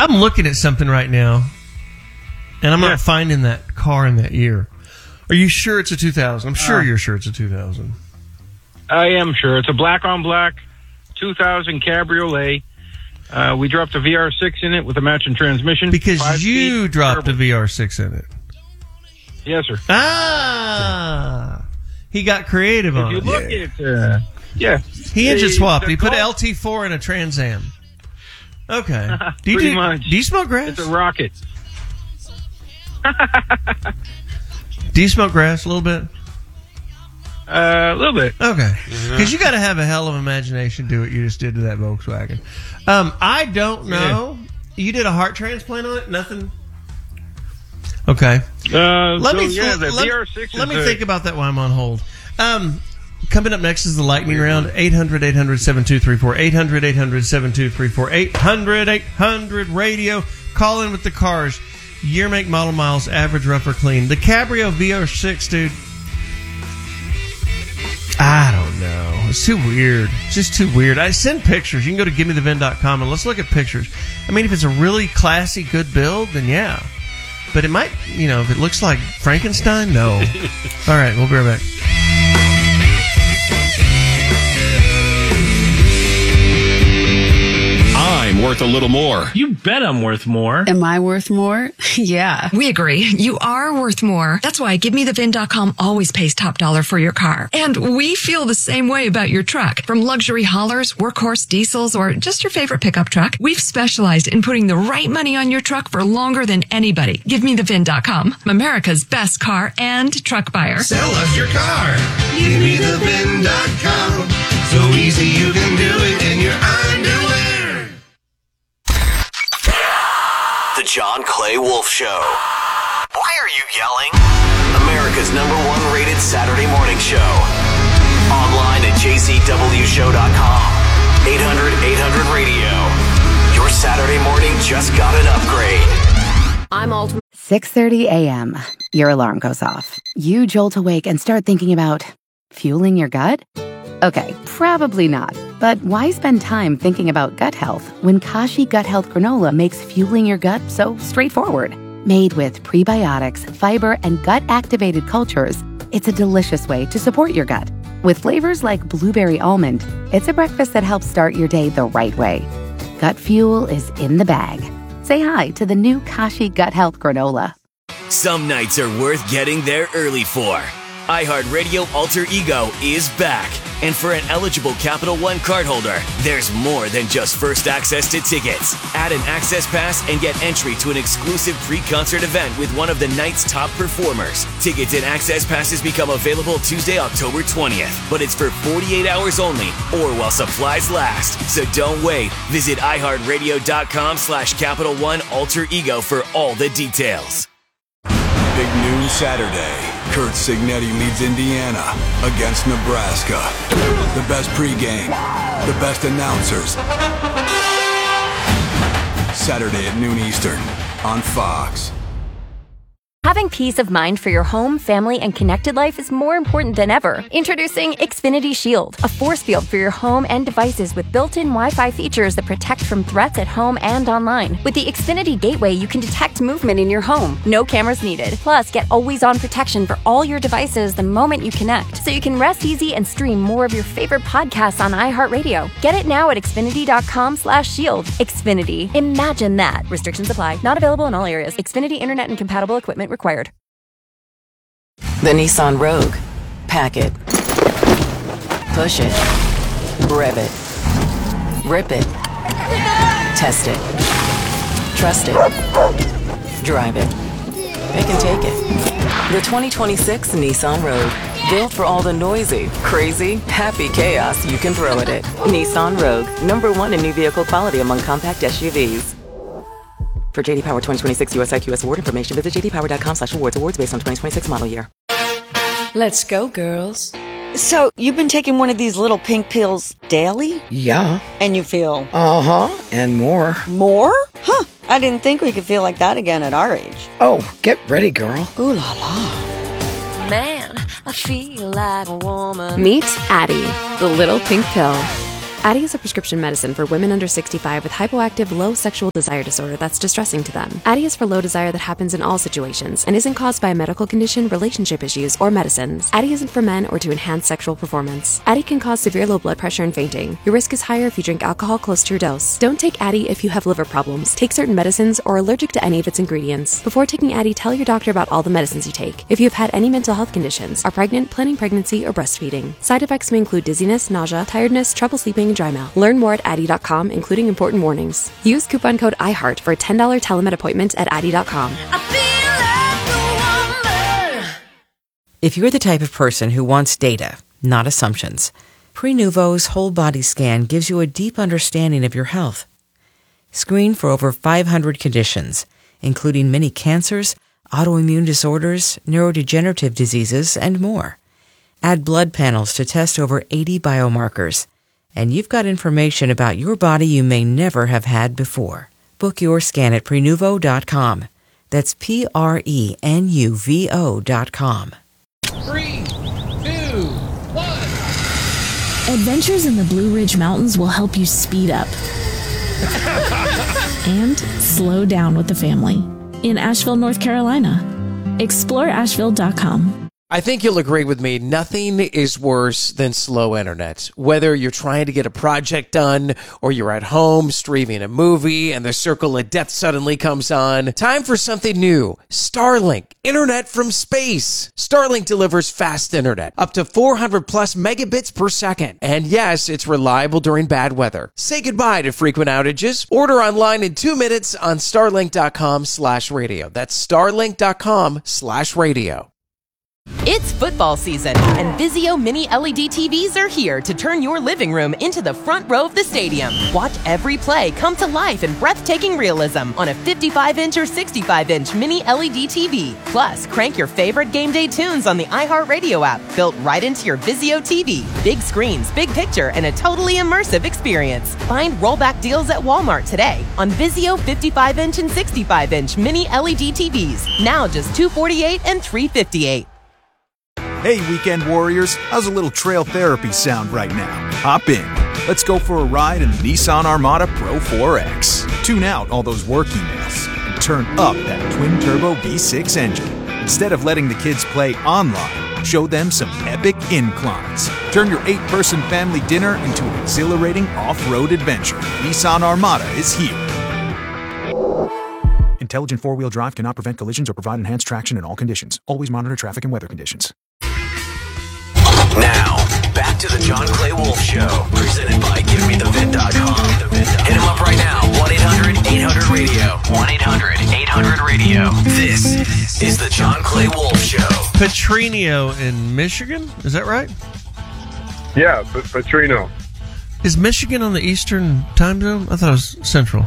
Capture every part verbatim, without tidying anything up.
I'm looking at something right now, and I'm Yeah. not finding that car in that year. Are you sure it's a two thousand? I'm sure Uh, you're sure it's a two thousand. I am sure. It's a black on black two thousand Cabriolet. Uh, we dropped a V R six in it with a matching transmission. Because Five you speed, dropped turbo. a V R six in it. Yes, sir. Ah! He got creative If on you it. look at, uh, yeah. He engine The- swapped. the He put Gulf- an L T four in a Trans Am. Okay. Do you Pretty do, much. do you smoke grass? It's a rocket. Do you smoke grass a little bit? Uh, a little bit. Okay. Because you got to have a hell of imagination to do what you just did to that Volkswagen. Um, I don't know. You did a heart transplant on it? Nothing? Okay. Uh, Let so, me yeah, th- the let, V R six let is me a- think about that while I'm on hold. Um, coming up next is the lightning round. eight hundred, eight hundred, seven two three four. eight hundred, eight hundred, seven two three four. eight hundred, eight hundred radio. Call in with the cars. Year, make, model, miles, average, rough, or clean. The Cabrio V R six, dude. I don't know. It's too weird. It's just too weird. I send pictures. You can go to give me the vin dot com and let's look at pictures. I mean, if it's a really classy, good build, then yeah. But it might, you know, if it looks like Frankenstein, no. All right, we'll be right back. I'm worth a little more. You bet I'm worth more. Am I worth more? Yeah. We agree. You are worth more. That's why give me the vin dot com always pays top dollar for your car. And we feel the same way about your truck. From luxury haulers, workhorse diesels, or just your favorite pickup truck, we've specialized in putting the right money on your truck for longer than anybody. give me the vin dot com, America's best car and truck buyer. Sell us your car. give me the vin dot com. So easy you can do it in your underwear. The John Clay Wolf Show. Why are you yelling? America's number one rated Saturday morning show. Online at j c w show dot com. eight hundred, eight hundred radio. Your Saturday morning just got an upgrade. I'm Ultimate. six thirty a.m. Your alarm goes off. You jolt awake and start thinking about fueling your gut? Okay, probably not. But why spend time thinking about gut health when Kashi Gut Health Granola makes fueling your gut so straightforward? Made with prebiotics, fiber, and gut-activated cultures, it's a delicious way to support your gut. With flavors like blueberry almond, it's a breakfast that helps start your day the right way. Gut fuel is in the bag. Say hi to the new Kashi Gut Health Granola. Some nights are worth getting there early for. iHeartRadio Alter Ego is back. And for an eligible Capital One cardholder, there's more than just first access to tickets. Add an access pass and get entry to an exclusive pre-concert event with one of the night's top performers. Tickets and access passes become available Tuesday, October twentieth. But it's for forty-eight hours only or while supplies last. So don't wait. Visit iHeartRadio.com slash Capital One Alter Ego for all the details. Big noon Saturday. Kurt Signetti leads Indiana against Nebraska. The best pregame, the best announcers. Saturday at noon Eastern on Fox. Having peace of mind for your home, family, and connected life is more important than ever. Introducing Xfinity Shield, a force field for your home and devices with built-in Wi-Fi features that protect from threats at home and online. With the Xfinity Gateway, you can detect movement in your home. No cameras needed. Plus, get always-on protection for all your devices the moment you connect, so you can rest easy and stream more of your favorite podcasts on iHeartRadio. Get it now at Xfinity.com slash shield. Xfinity. Imagine that. Restrictions apply. Not available in all areas. Xfinity Internet and compatible equipment required. The Nissan Rogue. Pack it. Push it. Rev it. Rip it. Test it. Trust it. Drive it. It can take it. The twenty twenty-six Nissan Rogue. Built for all the noisy, crazy, happy chaos you can throw at it. Nissan Rogue. Number one in new vehicle quality among compact S U Vs. For J D Power twenty twenty-six U S I Q S award information, visit j d power dot com slash awards. Awards based on twenty twenty-six model year. Let's go, girls. So, you've been taking one of these little pink pills daily? Yeah. And you feel? Uh-huh, and more. More? Huh. I didn't think we could feel like that again at our age. Oh, get ready, girl. Ooh la la. Man, I feel like a woman. Meet Addie, the little pink pill. Addyi is a prescription medicine for women under sixty-five with hypoactive low sexual desire disorder that's distressing to them. Addyi is for low desire that happens in all situations and isn't caused by a medical condition, relationship issues, or medicines. Addyi isn't for men or to enhance sexual performance. Addyi can cause severe low blood pressure and fainting. Your risk is higher if you drink alcohol close to your dose. Don't take Addyi if you have liver problems, take certain medicines, or are allergic to any of its ingredients. Before taking Addyi, tell your doctor about all the medicines you take. If you have had any mental health conditions, are pregnant, planning pregnancy, or breastfeeding. Side effects may include dizziness, nausea, tiredness, trouble sleeping, and dry mouth. Learn more at addyi dot com, including important warnings. Use coupon code iHeart for a ten dollars telemed appointment at addyi dot com. If you're the type of person who wants data, not assumptions, Prenuvo's whole body scan gives you a deep understanding of your health. Screen for over five hundred conditions, including many cancers, autoimmune disorders, neurodegenerative diseases, and more. Add blood panels to test over eighty biomarkers, and you've got information about your body you may never have had before. Book your scan at Prenuvo dot com. That's P R E N U V O dot com. Three, two, one. Adventures in the Blue Ridge Mountains will help you speed up and slow down with the family in Asheville, North Carolina. Explore Asheville dot com. I think you'll agree with me, nothing is worse than slow internet. Whether you're trying to get a project done or you're at home streaming a movie and the circle of death suddenly comes on, time for something new. Starlink, internet from space. Starlink delivers fast internet, up to four hundred plus megabits per second. And yes, it's reliable during bad weather. Say goodbye to frequent outages. Order online in two minutes on starlink dot com slash radio. That's starlink dot com slash radio. It's football season, and Vizio Mini L E D T Vs are here to turn your living room into the front row of the stadium. Watch every play come to life in breathtaking realism on a fifty-five inch or sixty-five inch Mini L E D T V. Plus, crank your favorite game day tunes on the iHeartRadio app, built right into your Vizio T V. Big screens, big picture, and a totally immersive experience. Find rollback deals at Walmart today on Vizio fifty-five inch and sixty-five inch Mini L E D T Vs. Now just two hundred forty-eight dollars and three hundred fifty-eight dollars. Hey, weekend warriors, how's a little trail therapy sound right now? Hop in. Let's go for a ride in the Nissan Armada Pro four X. Tune out all those work emails and turn up that twin-turbo V six engine. Instead of letting the kids play online, show them some epic inclines. Turn your eight-person family dinner into an exhilarating off-road adventure. Nissan Armada is here. Intelligent four-wheel drive cannot prevent collisions or provide enhanced traction in all conditions. Always monitor traffic and weather conditions. Now, back to the John Clay Wolf Show, presented by Give Me The Vin dot com. Hit him up right now, one eight hundred eight hundred radio. one eight hundred eight hundred radio. This is the John Clay Wolf Show. Petrino in Michigan, is that right? Yeah, P- Petrino. Is Michigan on the Eastern time zone? I thought it was Central.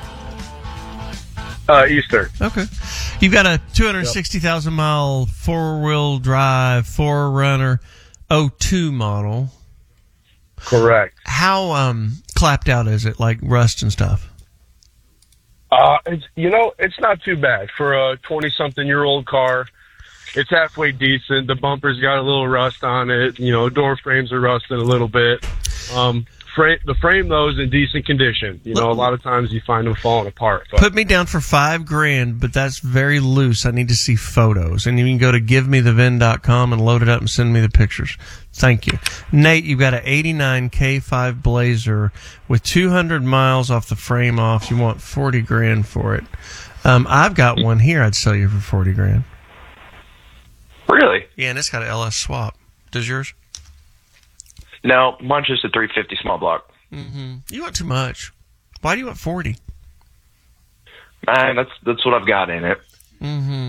Uh, Eastern. Okay. You've got a two hundred sixty thousand mile four-wheel drive four runner oh two model. Correct. How um, clapped out is it, like rust and stuff? Uh, it's, you know, it's not too bad for a twenty-something-year-old car. It's halfway decent. The bumper's got a little rust on it. You know, door frames are rusted a little bit. Um, frame, the frame, though, is in decent condition. You know, a lot of times you find them falling apart. But. Put me down for five grand, but that's very loose. I need to see photos. And you can go to give me the vin dot com and load it up and send me the pictures. Thank you. Nate, you've got an eighty-nine K five Blazer with two hundred miles off the frame off. You want forty grand for it. Um, I've got one here I'd sell you for forty grand. Really? Yeah, and it's got an L S swap. Does yours? No, mine's just a three fifty small block. Mm-hmm. You want too much. Why do you want forty? Man, that's that's what I've got in it. Mm-hmm.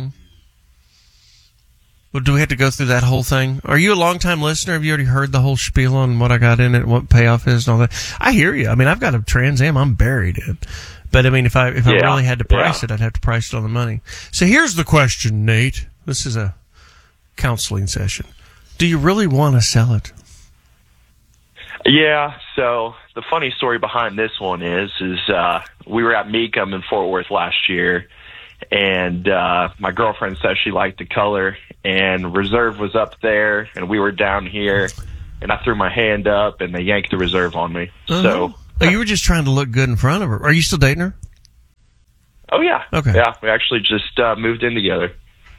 Well, do we have to go through that whole thing? Are you a long-time listener? Have you already heard the whole spiel on what I got in it, what payoff is, and all that? I hear you. I mean, I've got a Trans Am I'm buried in. But, I mean, if I if I yeah. really had to price yeah. it, I'd have to price it on the money. So here's the question, Nate. This is a counseling session. Do you really want to sell it? Yeah, so the funny story behind this one is, is uh, we were at Mecum in Fort Worth last year, and uh, my girlfriend said she liked the color, and Reserve was up there, and we were down here, and I threw my hand up, and they yanked the reserve on me. Uh-huh. So, oh, you were just trying to look good in front of her. Are you still dating her? oh yeah, Okay. yeah, we actually just uh, moved in together.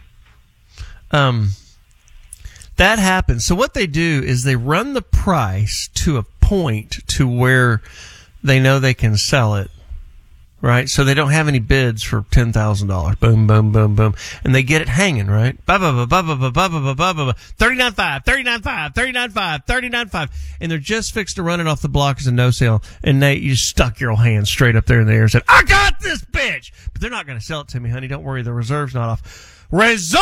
Um, that happens. So what they do is they run the price to a point to where they know they can sell it, right? So they don't have any bids for ten thousand dollars. Boom, boom, boom, boom. And they get it hanging, right? Ba ba ba ba ba ba ba ba ba ba ba. thirty-nine five, thirty-nine five, thirty-nine five, thirty-nine five. And they're just fixed to run it off the block as a no sale. And Nate, you just stuck your hand straight up there in the air and said, I got this bitch! But they're not going to sell it to me, honey. Don't worry. The reserve's not off. Reserve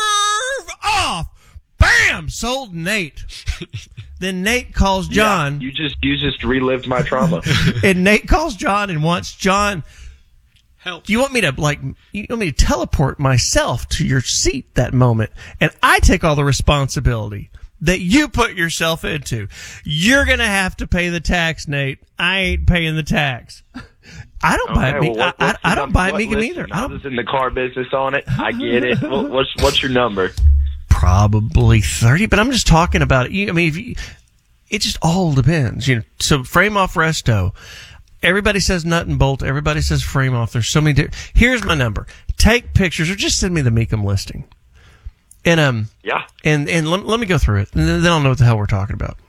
off! Bam! Sold Nate. Then Nate calls John. Yeah, you just you just relived my trauma. And Nate calls John and wants John, help. You want me to like you want me to teleport myself to your seat that moment, and I take all the responsibility that you put yourself into. You're gonna have to pay the tax, Nate. I ain't paying the tax. I don't buy it. Okay, well, what- I, what's I, I the don't buy it, number? Megan, Listen, either. I was in the car business on it. I get it. What- what's what's your number? Probably thirty, but I'm just talking about it. You, I mean, if you, it just all depends. You know, so frame off resto. Everybody says nut and bolt. Everybody says frame off. There's so many. Di- Here's my number. Take pictures or just send me the Meekum listing. And um, Yeah. and and let, let me go through it, and then I'll know what the hell we're talking about.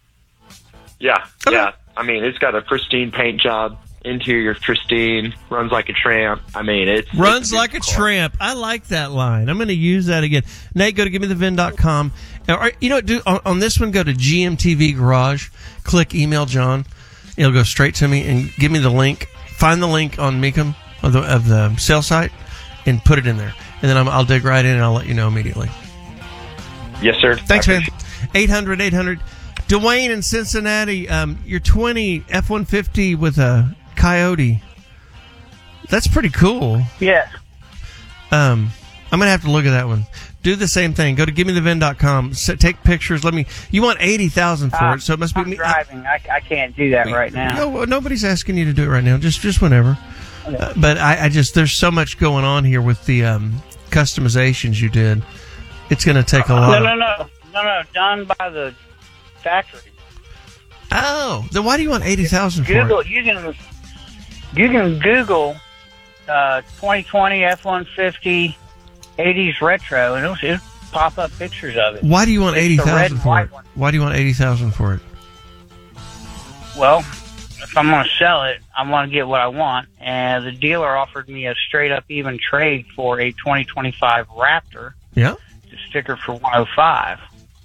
Yeah, yeah. I mean, it's got a pristine paint job. Interior pristine. Runs like a tramp. I mean, it's Runs it's like a tramp. I like that line. I'm going to use that again. Nate, go to give me the vin dot com. Or, you know what, do on, on this one, go to G M T V Garage. Click email John. It'll go straight to me and give me the link. Find the link on Meekum of the, of the sale site and put it in there. And then I'm, I'll dig right in and I'll let you know immediately. Yes, sir. Thanks, man. eight hundred eight hundred Dwayne in Cincinnati, um, your twenty F one fifty with a Coyote. That's pretty cool. Yes. Um, I'm gonna have to look at that one. Do the same thing. Go to give me the vin dot com. S- take pictures. Let me. You want eighty thousand for Uh, it, so it must be I'm me. driving. I, I can't do that right now. No, well, nobody's asking you to do it right now. Just, just whenever. Uh, but I, I just there's so much going on here with the um, customizations you did. It's gonna take a lot. No, of, no, no, no, no. Done by the factory. Oh, then why do you want eighty thousand for Google. it? You can. You can Google uh, twenty twenty F one fifty eighties retro, and it'll, it'll pop up pictures of it. Why do you want It's eighty the red thousand and for white it? one. Why do you want eighty thousand for it? Well, if I'm going to sell it, I want to get what I want, and the dealer offered me a straight up even trade for a twenty twenty-five Raptor. Yeah. The sticker for one oh five.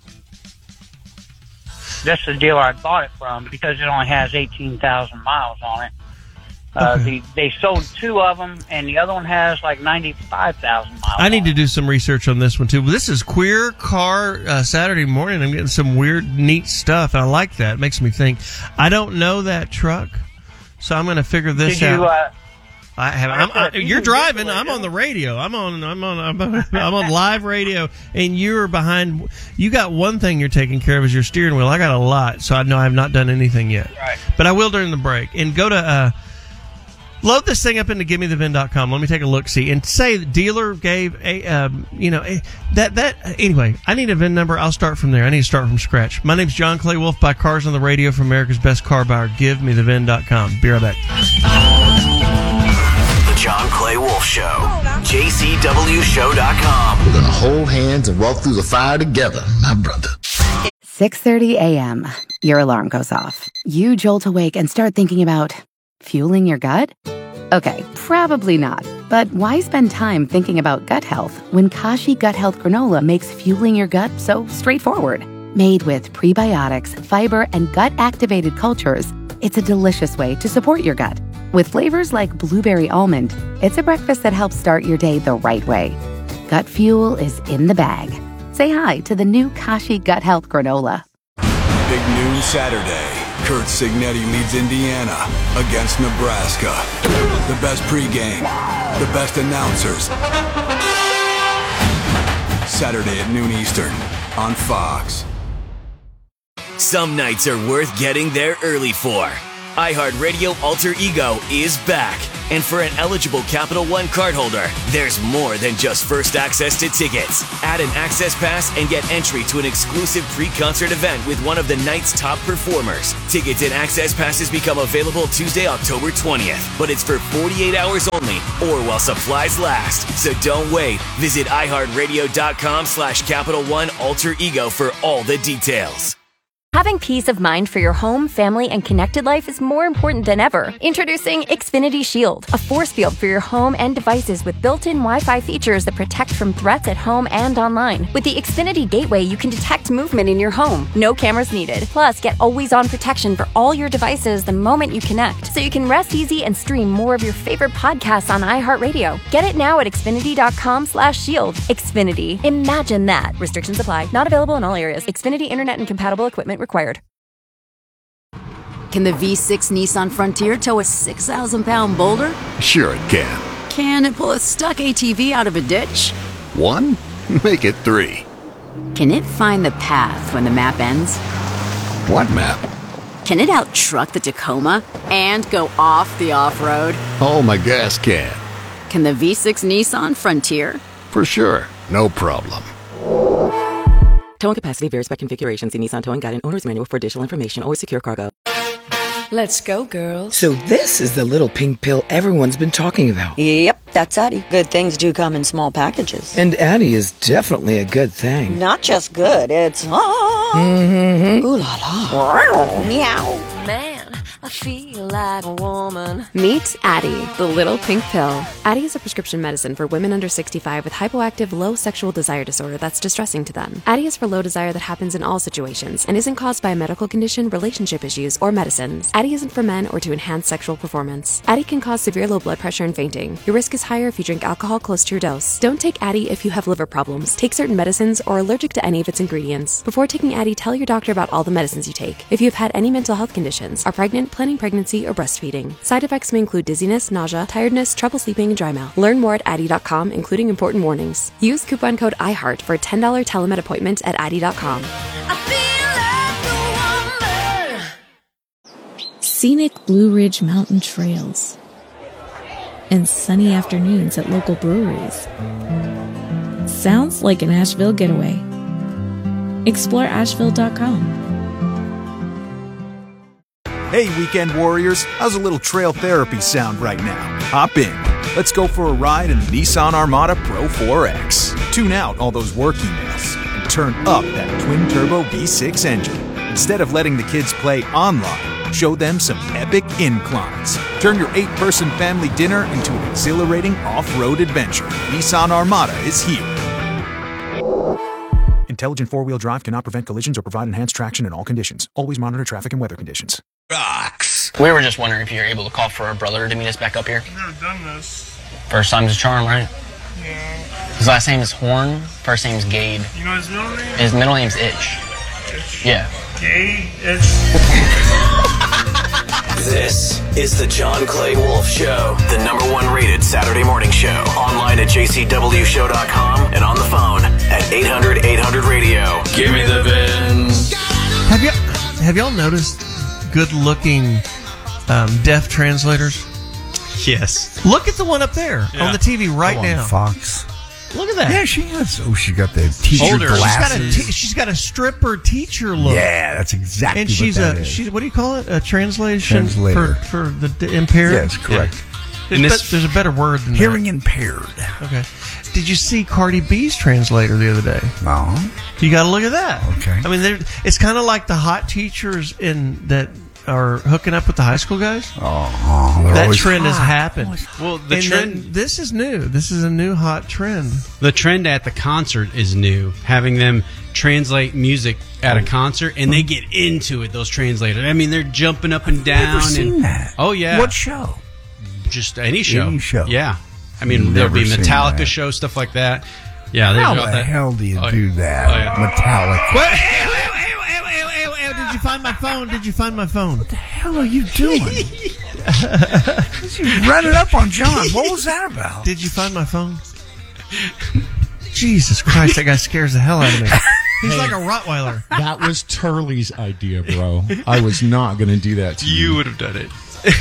That's the dealer I bought it from because it only has eighteen thousand miles on it. Uh, Okay. the, they sold two of them, and the other one has like ninety-five thousand miles. I need to do some research on this one too. This is Queer Car uh, Saturday morning. I'm getting some weird, neat stuff. And I like that. It makes me think. I don't know that truck, so I'm going to figure this Did you, out. uh, I have. I'm, I, you're driving. I'm on the radio. I'm on. I'm on. I'm on, I'm on live radio, and you're behind. You got one thing you're taking care of is your steering wheel. I got a lot, so I know I've not done anything yet. Right. But I will during the break. And go to. Uh, Load this thing up into give me the vin dot com. Let me take a look, see, and say the dealer gave a, um, you know, a, that that. Anyway, I need a V I N number. I'll start from there. I need to start from scratch. My name's John Clay Wolf. Buy cars on the radio from America's best car buyer. give me the vin dot com. Be right back. The John Clay Wolf Show. J C W show dot com. We're going to hold hands and walk through the fire together, my brother. six thirty a.m. Your alarm goes off. You jolt awake and start thinking about fueling your gut? Okay, probably not. But why spend time thinking about gut health when Kashi Gut Health Granola makes fueling your gut so straightforward? Made with prebiotics, fiber, and gut-activated cultures, it's a delicious way to support your gut. With flavors like blueberry almond, it's a breakfast that helps start your day the right way. Gut fuel is in the bag. Say hi to the new Kashi Gut Health Granola. Big noon Saturday. Kurt Signetti leads Indiana against Nebraska. The best pregame, the best announcers. Saturday at noon Eastern on Fox. Some nights are worth getting there early for. iHeartRadio Alter Ego is back. And for an eligible Capital One cardholder, there's more than just first access to tickets. Add an access pass and get entry to an exclusive pre-concert event with one of the night's top performers. Tickets and access passes become available Tuesday, October twentieth, but it's for forty-eight hours only or while supplies last. So don't wait. Visit iHeartRadio.com slash Capital One Alter Ego for all the details. Having peace of mind for your home, family, and connected life is more important than ever. Introducing Xfinity Shield, a force field for your home and devices with built-in Wi-Fi features that protect from threats at home and online. With the Xfinity Gateway, you can detect movement in your home. No cameras needed. Plus, get always-on protection for all your devices the moment you connect, so you can rest easy and stream more of your favorite podcasts on iHeartRadio. Get it now at Xfinity.com slash shield. Xfinity. Imagine that. Restrictions apply. Not available in all areas. Xfinity Internet and compatible equipment required. Can the V six Nissan Frontier tow a six thousand pound boulder? Sure it can. Can it pull a stuck A T V out of a ditch? One? Make it three. Can it find the path when the map ends? What map? Can it out-truck the Tacoma and go off the off-road? Oh, my gas can. Can the V six Nissan Frontier? For sure. No problem. Towing capacity varies by configuration. See Nissan Towing Guide and Owner's Manual for additional information. Always secure cargo. Let's go, girls. So this is the little pink pill everyone's been talking about. Yep, that's Addie. Good things do come in small packages. And Addie is definitely a good thing. Not just good, it's... Oh, mm-hmm. Ooh la la. Meow. Man, I feel like a woman. Meet Addie, the little pink pill. Addie is a prescription medicine for women under sixty-five with hypoactive low sexual desire disorder that's distressing to them. Addie is for low desire that happens in all situations and isn't caused by a medical condition, relationship issues, or medicines. Addie isn't for men or to enhance sexual performance. Addie can cause severe low blood pressure and fainting. Your risk is higher if you drink alcohol close to your dose. Don't take Addie if you have liver problems, take certain medicines, or are allergic to any of its ingredients. Before taking Addie, tell your doctor about all the medicines you take. If you have had any mental health conditions, are pregnant, planning pregnancy, or breastfeeding. Side effects may include dizziness, nausea, tiredness, trouble sleeping, and dry mouth. Learn more at Addie dot com, including important warnings. Use coupon code iHeart for a ten dollars telemed appointment at Addie dot com. Scenic Blue Ridge Mountain trails and sunny afternoons at local breweries. Sounds like an Asheville getaway. Explore Asheville dot com. Hey, weekend warriors, how's a little trail therapy sound right now? Hop in. Let's go for a ride in the Nissan Armada Pro four X. Tune out all those work emails and turn up that twin-turbo V six engine. Instead of letting the kids play online, show them some epic inclines. Turn your eight-person family dinner into an exhilarating off-road adventure. Nissan Armada is here. Intelligent four-wheel drive cannot prevent collisions or provide enhanced traction in all conditions. Always monitor traffic and weather conditions. Rocks. We were just wondering if you're able to call for our brother to meet us back up here. I've never done this. First time's a charm, right? Yeah. His last name is Horn. First name's Gade. You know his middle name? His middle name's Itch. Itch? Yeah. Gay? Itch? This is the John Clay Wolf Show, the number one rated Saturday morning show. Online at j c w show dot com and on the phone at eight hundred eight hundred radio. Give me the VIN. Have you have y'all noticed good-looking um, deaf translators? Yes. Look at the one up there Yeah. on the T V right Oh, on now. Fox. Look at that. Yeah, she has. Oh, she got the teacher Older. glasses. She's got, a t- she's got a stripper teacher look. Yeah, that's exactly And what she's that a is. she's what do you call it? A translation Translator. for for the d- impaired. Yes, correct. There's, And be- this- there's a better word than Hearing that. impaired. Okay. Did you see Cardi B's translator the other day? No. You got to look at that. Okay. I mean, they're- it's kind of like the hot teachers in that are hooking up with the high school guys. Oh, they're that always trend has hot. happened. Well, the And trend- then this is new. This is a new hot trend. The trend at the concert is new, having them translate music at a concert, and they get into it, those translators. I mean, they're jumping up and down. Never seen and, that. Oh, yeah. What show? Just any show. Any show. Yeah. I mean, there'll Never be seen Metallica that. show, stuff like that. Yeah. there's How all the that. hell do you Oh, do yeah. that? Oh, yeah. Metallica. Wait, hey, wait, wait, wait, wait, wait, wait, wait. Did you find my phone? Did you find my phone? What the hell are you doing? You run it up on John. What was that about? Did you find my phone? Jesus Christ, that guy scares the hell out of me. He's Hey. like a Rottweiler. That was Turley's idea, bro. I was not going to do that to you. You would have done it.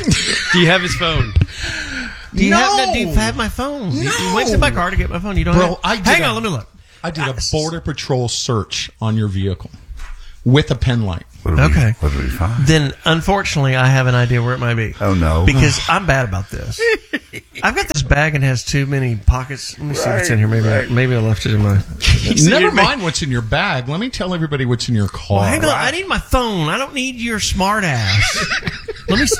Do you have his phone? Do you, No. have, do you have my phone? You- You No. went to my car to get my phone. You don't Bro, have I did Hang a- on, let me look. I did a Border Patrol search on your vehicle with a pen light. What did Okay. We, what did we find? Then, unfortunately, I have an idea where it might be. Oh, no. Because I'm bad about this. I've got this bag and has too many pockets. Let me see what's in here. Maybe I, maybe I left it in my... Never mind what's in your bag. Let me tell everybody what's in your car. Well, hang on. I need my phone. I don't need your smart ass. Let me... s-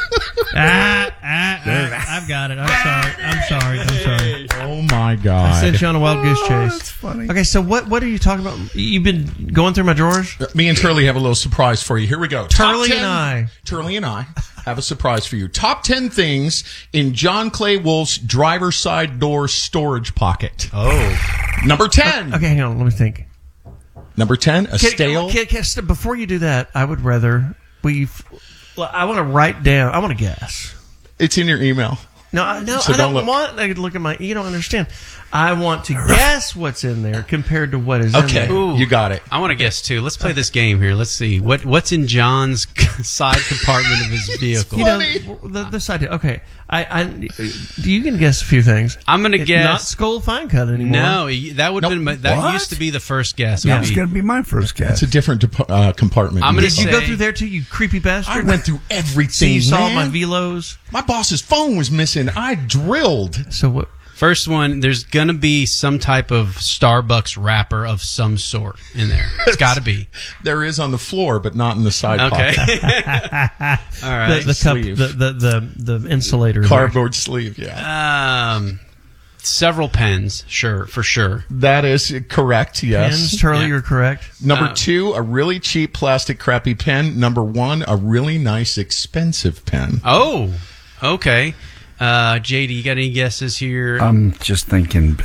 ah, ah, ah, I've got it. I'm sorry. I'm sorry. I'm sorry. Oh, my I God. sent you on a wild goose Oh, chase. that's funny. Okay, so what what are you talking about? You've been going through my drawers? Me and Turley have a little surprise for you. Here we go. Top Turley ten and I. Turley and I have a surprise for you. Top ten things in John Clay Wolf's driver's side door storage pocket. Oh. Number ten. Okay, hang on. Let me think. Number ten, a Can- stale. can- can- can- before you do that, I would rather we. Well, I want to write down. I want to guess. It's in your email. No, I- no, So I don't don't look. want to look at my. You don't understand. I want to guess what's in there compared to what is in Okay, there. you got it. I want to guess too. Let's play this game here. Let's see what what's in John's side compartment of his vehicle. You know, the, this idea. Okay, I, I, you can guess a few things. I'm gonna It's guess not Skull Fine Cut anymore. No, that would have been my- that What? used to be the first guess. Yeah, Would it's be- going to be my first guess. It's a different dep- uh, compartment. I'm gonna Did you go say- through there too, you creepy bastard? I went through So everything. you saw man. my velos. My boss's phone was missing. I drilled. So what? First one, there's gonna be some type of Starbucks wrapper of some sort in there. It's got to be. There is on the floor, but not in the side Okay. pocket. All right. The, the cup, Sleeve. the, the the the insulator. there. Cardboard sleeve, yeah. Um, several pens, sure, for sure. That is correct, yes. Pens, Turley, Yeah. you're correct. Number Uh, two, a really cheap plastic crappy pen. Number one, a really nice expensive pen. Oh, okay. Uh, J D, you got any guesses here? I'm just thinking.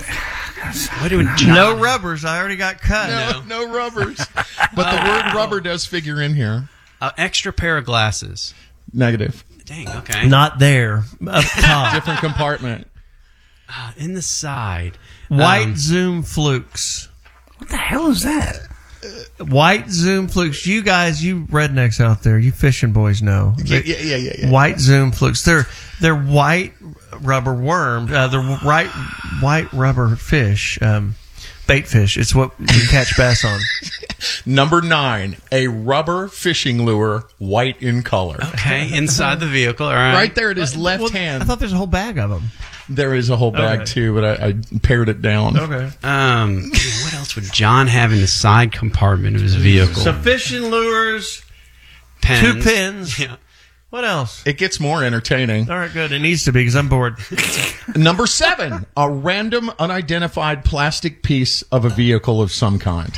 what do we? No rubbers. I already got cut. No, no rubbers. But the word rubber does figure in here. Uh, extra pair of glasses. Negative. Dang. Okay. Not there. Up top. Different compartment. Uh, in the side. White Um, Zoom Flukes. What the hell is that? White Zoom Flukes. You guys, you rednecks out there, you fishing boys know. Yeah, yeah, yeah, yeah, yeah. White Zoom Flukes. They're they're white rubber worms. Uh, they're white white rubber fish. Um, bait fish. It's what you catch bass on. Number nine, a rubber fishing lure, white in color. Okay, inside the vehicle. All right. Right there, it is left Well, hand. I thought there's a whole bag of them. There is a whole bag Okay. too, but I, I pared it down. Okay. Um, what else would John have in the side compartment of his vehicle? So fishing lures, Pens. two pins. Yeah. What else? It gets more entertaining. All right, good. It needs to be because I'm bored. Number seven, a random unidentified plastic piece of a vehicle of some kind.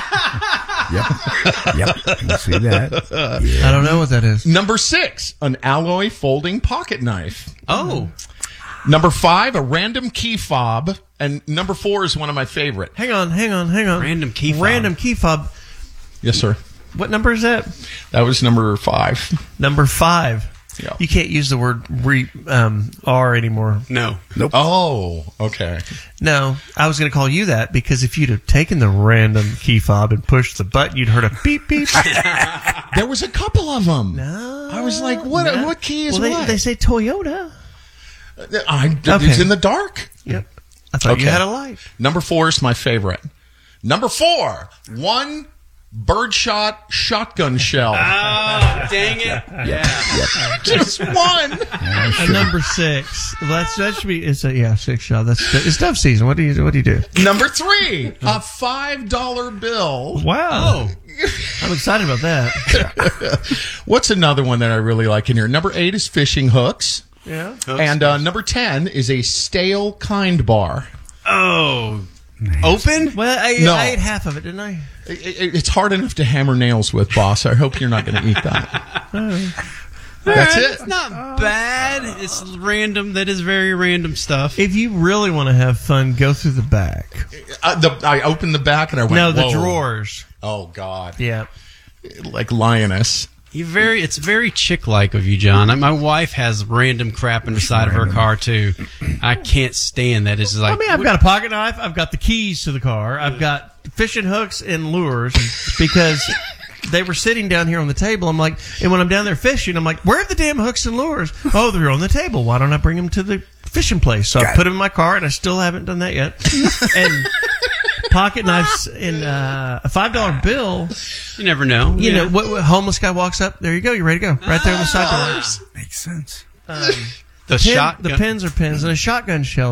Yep. Yep. I can see that. I don't know what that is. Number six, an alloy folding pocket knife. Oh. Number five, a random key fob. And number four is one of my favorite. Hang on, hang on, hang on. Random key fob. Random key fob. Yes, sir. What number is that? That was number five. Number five. Yeah. You can't use the word re, um, R anymore. No. Nope. Oh, okay. No, I was going to call you that because if you'd have taken the random key fob and pushed the button, you'd heard a beep beep. There was a couple of them. No, I was like, what? no. What key is well, what? They, they say Toyota. I, Okay. It's in the dark. Yep. I thought you Okay. had a light. Number four is my favorite. Number four, one birdshot shotgun shell. Oh, dang it. Yeah. Just one. And number six. Well, that's, that should be. It's a yeah six shot. That's it's dove season. What do you what do you do? Number three, a five dollar bill. Wow. I'm excited about that. What's another one that I really like in here? Number eight is fishing hooks. Yeah. And uh, number ten is a stale kind bar. Oh. Open? Well, I, No. I ate half of it, didn't I? It, it, it's hard enough to hammer nails with, boss. I hope you're not going to eat that. That's it. It's not bad. It's random. That is very random stuff. If you really want to have fun, go through the back. Uh, the, I opened the back and I went, No, the whoa. drawers. Oh, God. Yeah. Like lioness. You very. It's very chick-like of you, John. My wife has random crap in the side of her car too. I can't stand that. It's like I mean, I've got a pocket knife. I've got the keys to the car. I've got fishing hooks and lures because they were sitting down here on the table. I'm like, and when I'm down there fishing, I'm like, where are the damn hooks and lures? Oh, they're on the table. Why don't I bring them to the fishing place? So Got I it. put them in my car, and I still haven't done that yet. And pocket knives and uh, a five dollar bill. You never know. You Yeah. know, what, what homeless guy walks up. There you go. You're ready to go. Right there on the side door. Makes sense. Um, The pin- shotgun- the pins are pins, and a shotgun shell